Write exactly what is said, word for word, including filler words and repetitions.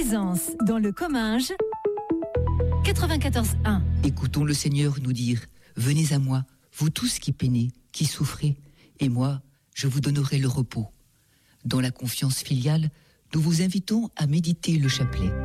Plaisance, dans le Comminges, quatre-vingt-quatorze un. Écoutons le Seigneur nous dire « Venez à moi, vous tous qui peinez, qui souffrez, et moi, je vous donnerai le repos. » Dans la confiance filiale, nous vous invitons à méditer le chapelet.